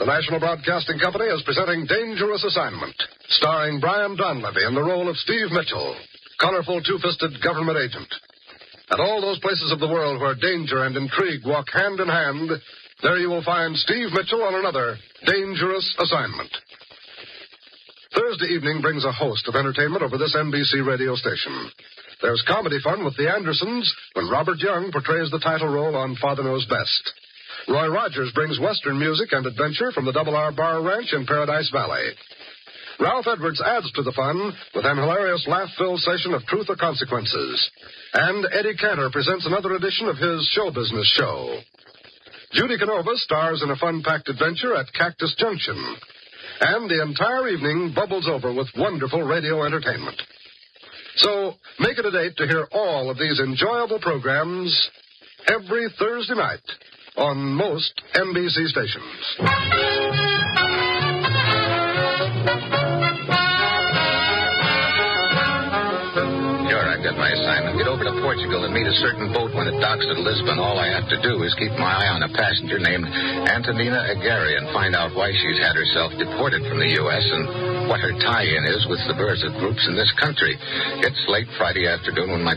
National Broadcasting Company is presenting Dangerous Assignment, starring Brian Donlevy in the role of Steve Mitchell, colorful two-fisted government agent. At all those places of the world where danger and intrigue walk hand in hand, there you will find Steve Mitchell on another Dangerous Assignment. Thursday evening brings a host of entertainment over this NBC radio station. There's comedy fun with the Andersons when Robert Young portrays the title role on Father Knows Best. Roy Rogers brings Western music and adventure from the Double R Bar Ranch in Paradise Valley. Ralph Edwards adds to the fun with an hilarious laugh-filled session of Truth or Consequences. And Eddie Cantor presents another edition of his show business show. Judy Canova stars in a fun-packed adventure at Cactus Junction. And the entire evening bubbles over with wonderful radio entertainment. So, make it a date to hear all of these enjoyable programs every Thursday night on most NBC stations. I've got my assignment. Get over to Portugal and meet a certain boat when it docks at Lisbon. All I have to do is keep my eye on a passenger named Antonina Agari and find out why she's had herself deported from the U.S. and what her tie-in is with subversive groups in this country. It's late Friday afternoon when my